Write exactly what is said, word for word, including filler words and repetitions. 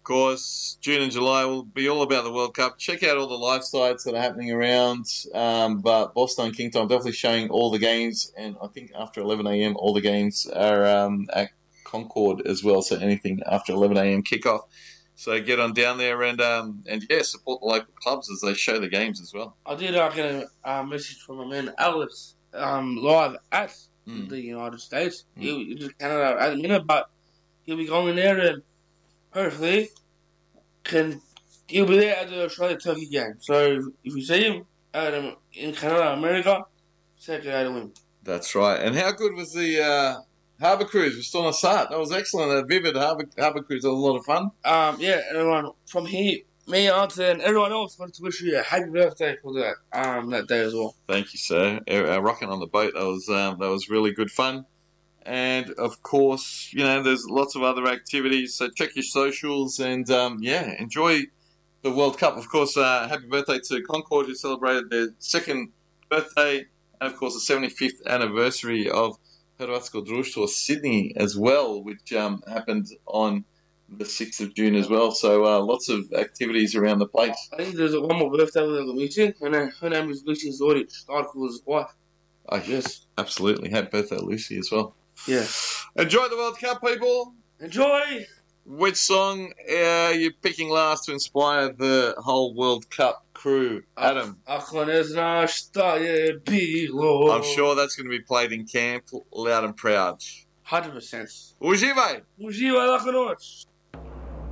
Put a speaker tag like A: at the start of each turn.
A: of course, June and July will be all about the World Cup. Check out all the live sites that are happening around. Um, but Boston King Time definitely showing all the games, and I think after eleven a.m. all the games are um, at Concord as well. So anything after eleven a.m. kickoff. So get on down there and um, and yeah, support the local clubs as they show the games as well.
B: I did uh, get a uh, message from my man Alex um, live at
A: Mm.
B: the United States.
A: Mm.
B: He, he just Canada at the minute, but he'll be going there and hopefully can he'll be there at the Australia Turkey game. So if you see him out in, in Canada, America, say good to him.
A: That's right. And how good was the uh, Harbour Cruise with Storm Sart? That was excellent. A vivid Harbour, Harbour Cruise. That was a lot of fun.
B: Um, yeah, everyone from here, me, Auntie, and everyone else wanted to wish you a happy birthday for that um that day as well.
A: Thank you, sir. Uh, rocking on the boat. That was um, that was really good fun. And of course, you know, there's lots of other activities. So check your socials and um, yeah, enjoy the World Cup. Of course, uh, happy birthday to Concord, who celebrated their second birthday, and of course the seventy-fifth anniversary of Hrvatsko društvo Sydney as well, which um, happened on the sixth of June as well. So uh, lots of activities around the place.
B: I think there's one more birthday with Lucy. Her name, her name is Lucy Zoric, Starkle's wife.
A: Oh, yes, absolutely. Happy birthday, Lucy, as well.
B: Yeah.
A: Enjoy the World Cup, people.
B: Enjoy!
A: Which song are you picking last to inspire the whole World Cup crew? Adam?
B: Ako ne znaš šta je bilo.
A: I'm sure that's going to be played in camp loud and proud.
B: one hundred percent.
A: Uživaj!
B: Uživaj, laka noć!